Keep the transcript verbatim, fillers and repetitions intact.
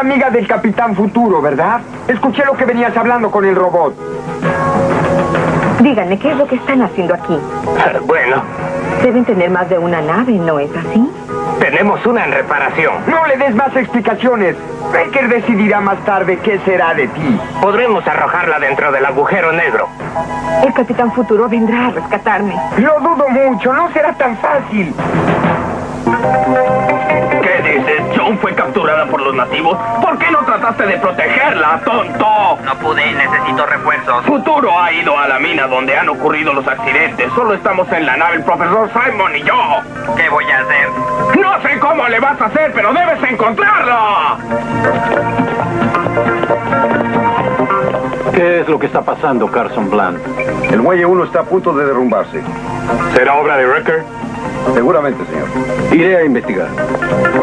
amiga del Capitán Futuro, ¿verdad? Escuché lo que venías hablando con el robot. Díganme, ¿qué es lo que están haciendo aquí? Bueno, Deben tener más de una nave, ¿no es así? tenemos una en reparación. No le des más explicaciones. Wrecker decidirá más tarde qué será de ti. Podremos arrojarla dentro del agujero negro. El Capitán Futuro vendrá a rescatarme. Lo dudo mucho, no será tan fácil. ¿Qué dices? ¿John fue capturada por los nativos? ¿Por qué no trataste de protegerla, tonto? No pude, necesito refuerzos. Futuro ha ido a la mina donde han ocurrido los accidentes. Solo estamos en la nave el profesor Simon y yo. ¿Qué voy a hacer? No sé cómo le vas a hacer, pero debes encontrarla. ¿Qué es lo que está pasando, Carson Bland? El muelle uno está a punto de derrumbarse. ¿Será obra de Wrecker? Seguramente, señor. Iré a investigar.